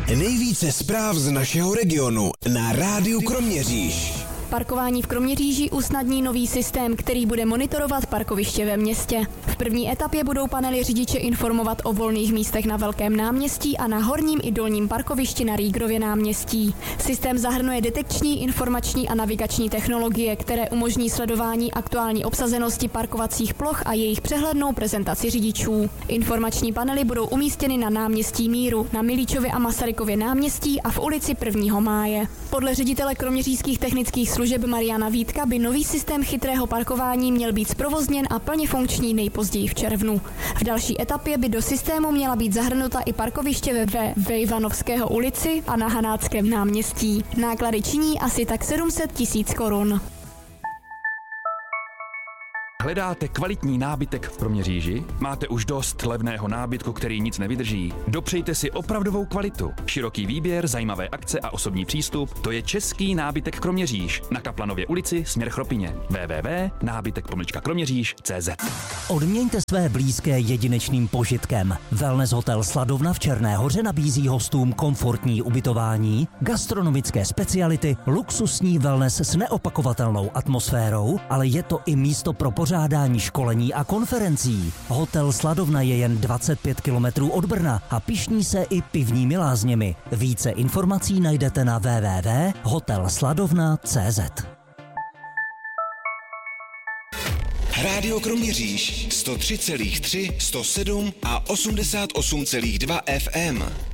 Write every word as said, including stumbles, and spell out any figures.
Nejvíce zpráv z našeho regionu na Rádiu Kroměříž. Parkování v Kroměříži usnadní nový systém, který bude monitorovat parkoviště ve městě. V první etapě budou panely řidiče informovat o volných místech na Velkém náměstí a na horním i dolním parkovišti na Rýgrově náměstí. Systém zahrnuje detekční, informační a navigační technologie, které umožní sledování aktuální obsazenosti parkovacích ploch a jejich přehlednou prezentaci řidičů. Informační panely budou umístěny na náměstí Míru, na Milíčově a Masarykově náměstí a v ulici prvního máje. Podle ředitele kroměřížských technických služeb Mariana Vítka by nový systém chytrého parkování měl být zprovozněn a plně funkční nejpozději v červnu. V další etapě by do systému měla být zahrnuta i parkoviště ve Vejvanovského ulici a na Hanáckém náměstí. Náklady činí asi tak sedm set tisíc korun. Hledáte kvalitní nábytek v Kroměříži? Máte už dost levného nábytku, který nic nevydrží? Dopřejte si opravdovou kvalitu. Široký výběr, zajímavé akce a osobní přístup, to je český nábytek Kroměříž na Kaplanově ulici směr Chropině. w w w tečka nábytek pomlčka kroměříž tečka cé zet. Odměňte své blízké jedinečným požitkem. Wellness hotel Sladovna v Černé Hoře nabízí hostům komfortní ubytování, gastronomické speciality, luxusní wellness s neopakovatelnou atmosférou, ale je to i místo pro pořádání školení a konferencí. Hotel Sladovna je jen dvacet pět kilometrů od Brna a pyšní se i pivními lázněmi. Více informací najdete na w w w tečka hotel sladovna tečka cé zet. Rádio Kroměříž sto tři celá tři, sto sedm a osmdesát osm celá dva ef em.